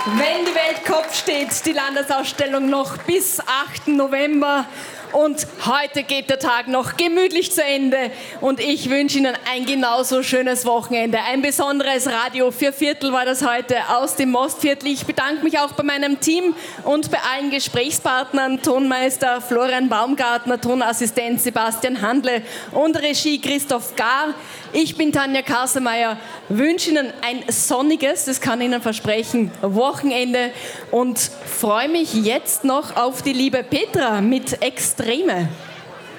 Wenn die Welt Kopf steht, die Landesausstellung noch bis 8. November. Und heute geht der Tag noch gemütlich zu Ende. Und ich wünsche Ihnen ein genauso schönes Wochenende. Ein besonderes Radio für Viertel war das heute aus dem Mostviertel. Ich bedanke mich auch bei meinem Team und bei allen Gesprächspartnern. Tonmeister Florian Baumgartner, Tonassistent Sebastian Handle und Regie Christoph Gar. Ich bin Tanja Kassemeyer, wünsche Ihnen ein sonniges, das kann ich Ihnen versprechen, Wochenende und freue mich jetzt noch auf die liebe Petra mit Extreme.